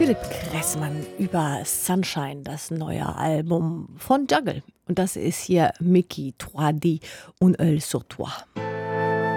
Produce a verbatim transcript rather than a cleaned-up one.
Philipp Kressmann über Sunshine, das neue Album von Juggle. Und das ist hier Mickey trois D und Elle sur toi.